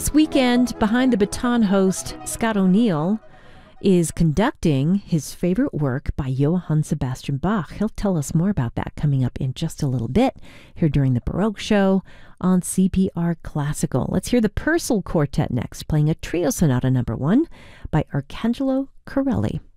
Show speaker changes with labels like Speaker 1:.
Speaker 1: This weekend, Behind the Baton host Scott O'Neill is conducting his favorite work by Johann Sebastian Bach. He'll tell us more about that coming up in just a little bit here during the Baroque Show on CPR Classical. Let's hear the Purcell Quartet next, playing a Trio Sonata No. 1 by Arcangelo Corelli.